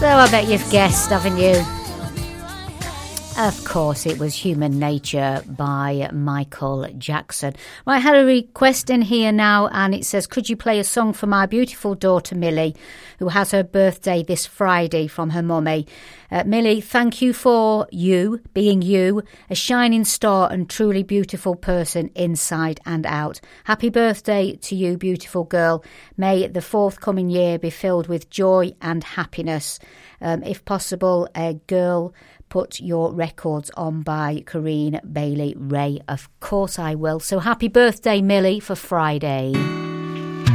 So I bet you've guessed, haven't you? Of course, it was Human Nature by Michael Jackson. Well, I had a request in here now, and it says, could you play a song for my beautiful daughter, Millie, who has her birthday this Friday, from her mummy. Millie, thank you for you, being you, a shining star and truly beautiful person inside and out. Happy birthday to you, beautiful girl. May the forthcoming year be filled with joy and happiness. If possible, a girl... Put Your Records On by Corinne Bailey Ray. Of course I will. So happy birthday, Millie, for Friday.